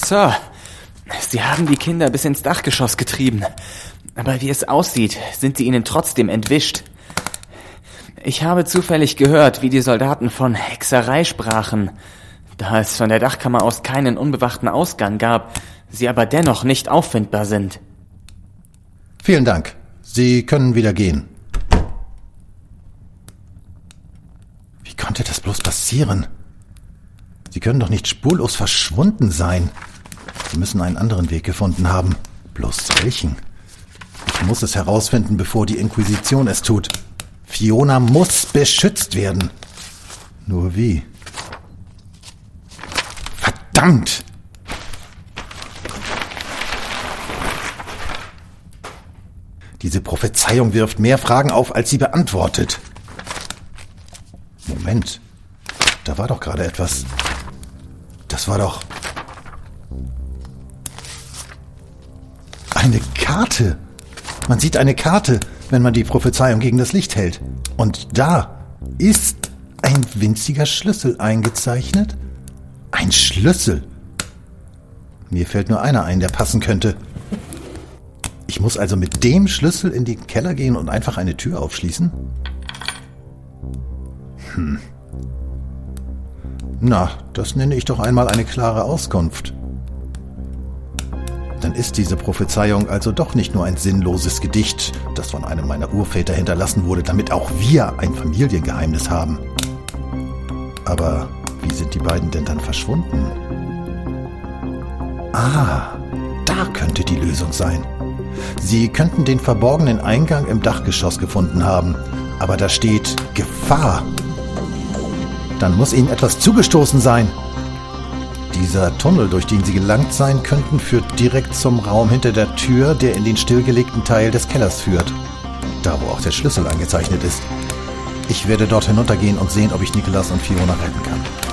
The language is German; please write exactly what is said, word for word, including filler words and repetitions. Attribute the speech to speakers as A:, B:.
A: Sir, Sie haben die Kinder bis ins Dachgeschoss getrieben. Aber wie es aussieht, sind sie ihnen trotzdem entwischt. Ich habe zufällig gehört, wie die Soldaten von Hexerei sprachen, da es von der Dachkammer aus keinen unbewachten Ausgang gab, sie aber dennoch nicht auffindbar sind.
B: Vielen Dank. Sie können wieder gehen. Wie konnte das bloß passieren? Sie können doch nicht spurlos verschwunden sein. Sie müssen einen anderen Weg gefunden haben. Bloß welchen? Ich muss es herausfinden, bevor die Inquisition es tut. Fiona muss beschützt werden. Nur wie? Verdammt! Diese Prophezeiung wirft mehr Fragen auf, als sie beantwortet. Moment, da war doch gerade etwas. Das war doch eine Karte. Man sieht eine Karte, wenn man die Prophezeiung gegen das Licht hält. Und da ist ein winziger Schlüssel eingezeichnet. Ein Schlüssel. Mir fällt nur einer ein, der passen könnte. Ich muss also mit dem Schlüssel in den Keller gehen und einfach eine Tür aufschließen? Hm. Na, das nenne ich doch einmal eine klare Auskunft. Dann ist diese Prophezeiung also doch nicht nur ein sinnloses Gedicht, das von einem meiner Urväter hinterlassen wurde, damit auch wir ein Familiengeheimnis haben. Aber wie sind die beiden denn dann verschwunden? Ah, da könnte die Lösung sein. Sie könnten den verborgenen Eingang im Dachgeschoss gefunden haben, aber da steht Gefahr. Dann muss ihnen etwas zugestoßen sein. Dieser Tunnel, durch den sie gelangt sein könnten, führt direkt zum Raum hinter der Tür, der in den stillgelegten Teil des Kellers führt. Da, wo auch der Schlüssel eingezeichnet ist. Ich werde dort hinuntergehen und sehen, ob ich Nicholas und Fiona retten kann.